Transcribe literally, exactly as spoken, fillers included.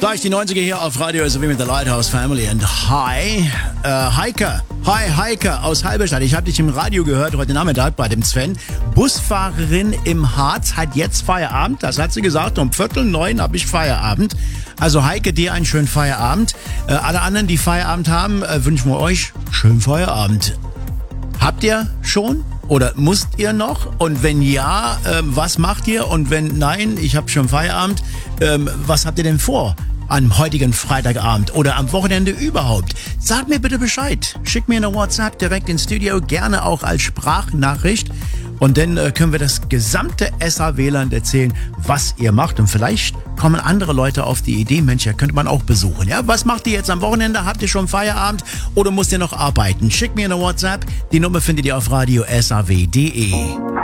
Da ist die neunziger hier auf Radio S W mit der Lighthouse Family. Und hi, äh, Heike. Hi, Heike aus Halberstadt. Ich habe dich im Radio gehört heute Nachmittag bei dem Sven. Busfahrerin im Harz hat jetzt Feierabend. Das hat sie gesagt. Um Viertel neun habe ich Feierabend. Also Heike, dir einen schönen Feierabend. Äh, alle anderen, die Feierabend haben, äh, wünschen wir euch schönen Feierabend. Habt ihr schon? Oder musst ihr noch? Und wenn ja, ähm, was macht ihr? Und wenn nein, ich habe schon Feierabend, ähm, was habt ihr denn vor? Am heutigen Freitagabend oder am Wochenende überhaupt. Sag mir bitte Bescheid. Schick mir eine WhatsApp direkt ins Studio, gerne auch als Sprachnachricht. Und dann äh, können wir das gesamte S A W-Land erzählen, was ihr macht. Und vielleicht kommen andere Leute auf die Idee, Mensch, ja, könnte man auch besuchen. Ja, was macht ihr jetzt am Wochenende? Habt ihr schon Feierabend oder müsst ihr noch arbeiten? Schickt mir eine WhatsApp. Die Nummer findet ihr auf radio s a w punkt d e.